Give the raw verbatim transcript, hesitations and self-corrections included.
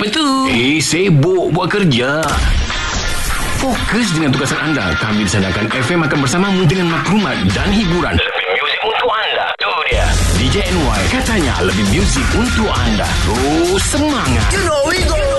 betul. Eh, sibuk buat kerja. Fokus dengan tugasan anda. Kami disandarkan F M akan bersamamu dengan maklumat dan hiburan. Lebih muzik untuk anda. Tu dia D J N Y katanya lebih muzik untuk anda. Terus semangat. You know we go.